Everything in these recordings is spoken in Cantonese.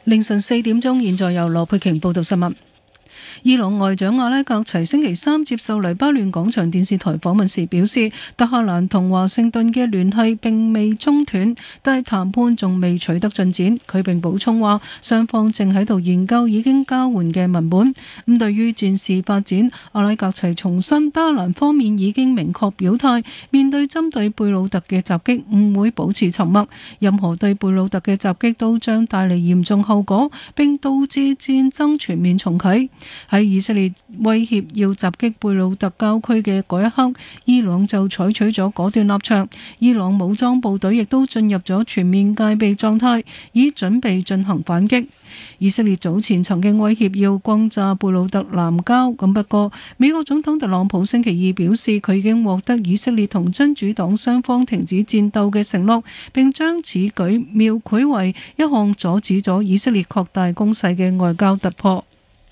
凌晨4點鐘，現在由羅佩瓊報道新聞。伊朗外長阿拉格齊星期三接受黎巴嫩廣場電視台訪問時表示，德黑蘭同華盛頓嘅聯繫並未中斷，但係談判仲未取得進展。佢並補充話，雙方正喺度研究已經交換嘅文本。咁對於戰事發展，阿拉格齊重申德黑蘭方面已經明確表態，面對針對貝魯特嘅襲擊唔會保持沉默，任何對貝魯特嘅襲擊都將帶嚟嚴重後果，並導致戰爭全面重啟。喺以色列威脅要襲擊貝魯特郊區嘅嗰一刻，伊朗就採取咗果斷立場。伊朗武裝部隊亦都進入咗全面戒備狀態，以準備進行反擊。以色列早前曾經威脅要轟炸貝魯特南郊，咁不過美國總統特朗普星期二表示，佢已經獲得以色列同真主黨雙方停止戰鬥嘅承諾，並將此舉描繪為一項阻止咗以色列擴大攻勢嘅外交突破。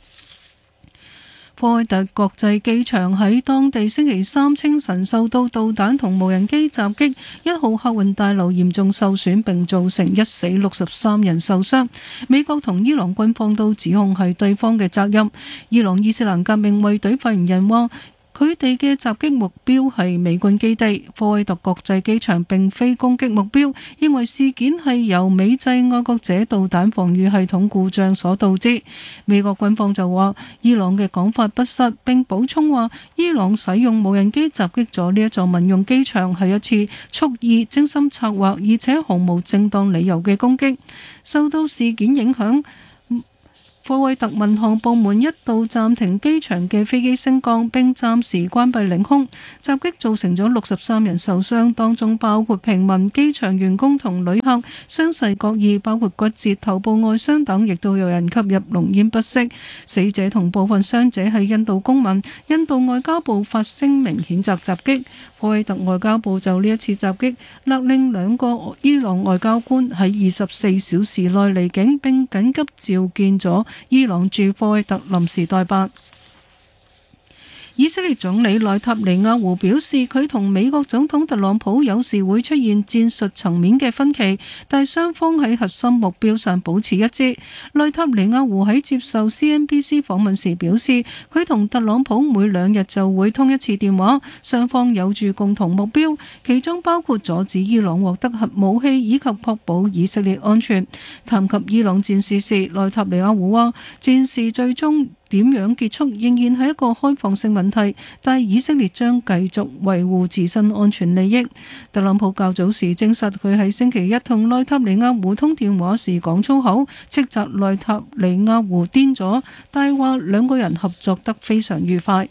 科威特國際機場喺當地星期三清晨受到導彈同無人機襲擊，1號客運大樓嚴重受損，並造成1死63人受傷。美國同伊朗軍方都指控係對方嘅責任。伊朗伊斯蘭革命衛隊發言人話，佢哋嘅襲擊目標係美軍基地。科威特國際機場並非攻擊目標，認為事件係由美製愛國者導彈防禦系統故障所導致。美國軍方就話，伊朗嘅講法不實，並補充話，伊朗使用無人機襲擊咗呢一座民用機場係一次蓄意、精心策劃而且毫無正當理由嘅攻擊。受到事件影響，科威特民航部門一度暫停機場嘅飛機升降，並暫時關閉領空。襲擊造成咗63人受傷，當中包括平民、機場員工同旅客，傷勢各異，包括骨折、頭部外傷等，亦都有人吸入濃煙不適。死者同部分傷者係印度公民。印度外交部發聲明譴責襲擊。科威特外交部就呢一次襲擊勒令2個伊朗外交官喺24小時內離境，並緊急召見咗伊朗駐科威特臨時代辦。以色列總理內塔尼亞胡表示，佢同美國總統特朗普有時會出現戰術層面嘅分歧，但雙方喺核心目標上保持一致。內塔尼亞胡喺接受 CNBC 訪問時表示，佢同特朗普每2日就會通一次電話，雙方有住共同目標，其中包括阻止伊朗獲得核武器以及確保以色列安全。談及伊朗戰事時，內塔尼亞胡話，戰事最終點樣結束仍然係一個開放性問題，但以色列將繼續維護自身安全利益。特朗普較早時證實佢喺星期一同內塔尼亞胡通電話時講粗口，斥責內塔尼亞胡癲咗，但係話2個人合作得非常愉快。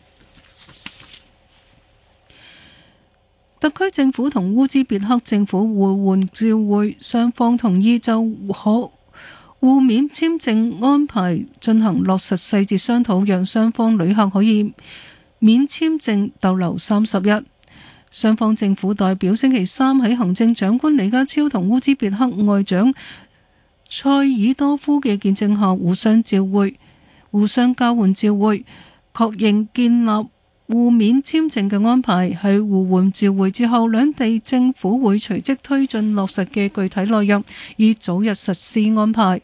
特區政府同烏茲別克政府互換照會，雙方同意就可互免簽證安排進行落實細節商討，讓雙方旅客可以免簽證逗留30日。雙方政府代表星期三喺行政長官李家超同烏茲別克外長塞爾多夫嘅見證下互相交換照會，確認建立互免簽證嘅安排。喺互換照會之後，兩地政府會隨即推進落實嘅具體內容，以早日實施安排。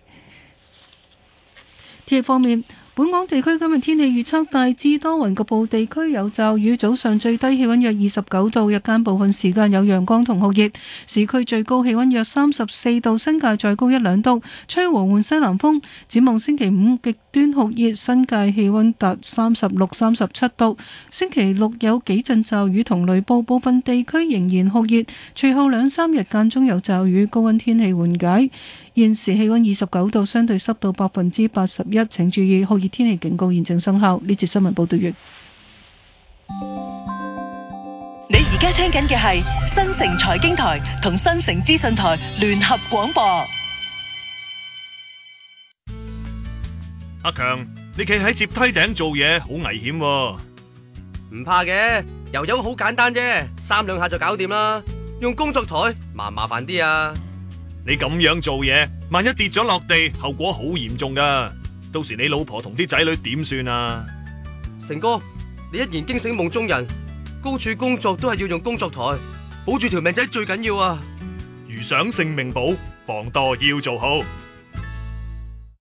天氣方面，本港地區今日天氣預測大致多雲，局部地區有驟雨，早上最低氣溫約29度，日間部分時間有陽光同酷熱，市區最高氣溫約34度，新界再高1-2度，吹和緩西南風。展望星期五極端酷熱，新界氣溫達36、37度。星期六有幾陣驟雨同雷暴，部分地區仍然酷熱，隨後2-3日間中有驟雨，高溫天氣緩解。現時氣溫29度，相對濕度81%，請注意酷熱天氣警告現正生效。呢節新聞報道完。 你而家聽緊嘅係新城財經台同新城資訊台聯合廣播。 阿強，你企喺接梯頂做嘢好危險喎。 唔怕嘅，油油好簡單啫，3-2下就搞掂啦。用工作台麻煩啲啊。 你咁樣做嘢，萬一跌咗落地，後果好嚴重噶。到時你老婆同啲仔女點算啊？ 成哥，你一言驚醒夢中人，高處工作都係要用工作台，保住條命仔最緊要啊！ 如想性命保，防墮要做好。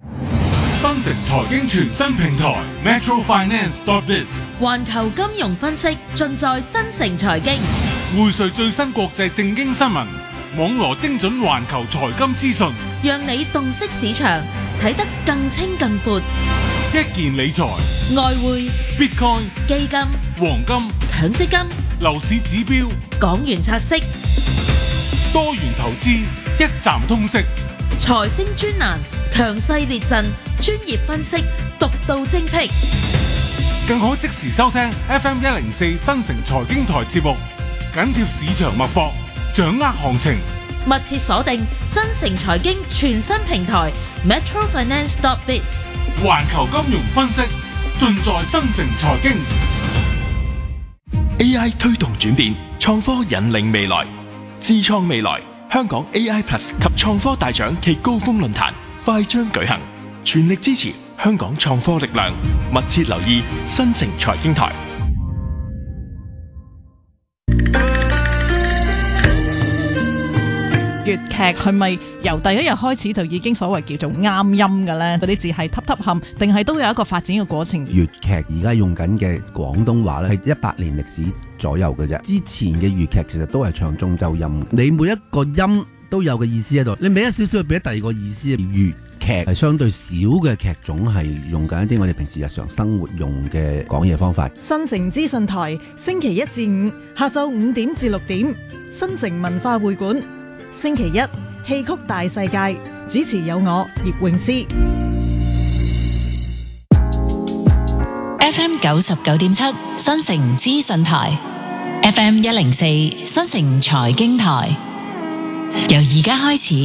新城財經全新平台 metrofinance.biz， 環球金融分析盡在新城財經， 匯萃最新國際正經新聞，網羅精準環球財金資訊， 讓你洞悉市場，睇得更清更闊。 一件理財、 外匯、 Bitcoin、 基金、 黃金、 強積金、 樓市指標、 港元拆息、 多元投資，一站通識。 財星專欄，強勢列陣，專業分析，獨到精闢， 更可即時收聽 FM104 新城財經台節目，緊貼市場脈搏，掌握行情。 密切鎖定新城財經全新平台 metrofinance.biz， 環球金融分析盡在新城財經。 AI 推動轉變，創科引領未來，智創未來。香港 AI Plus 及創科大獎暨高峰論壇快將舉行，全力支持香港創科力量，密切留意新城財經台。 粵劇係咪由第一日開始就已經所謂叫做啱音嘅呢？嗰啲字係揼揼冚，定係都有一個發展嘅過程？ 粵劇而家用緊嘅廣東話咧，係100年歷史左右嘅啫。之前嘅粵劇其實都係唱中州音，你每一個音都有個意思喺度，你俾一少少，俾第二個意思。粵劇係相對少嘅劇種，係用緊一啲我哋平時日常生活用嘅講嘢方法。 新城資訊台星期1至5下晝5點至6點，新城文化會館。星期一戲曲大世界，主持有我葉詠詩。 FM 99.7新城資訊台， FM 104新城財經台，由而家開始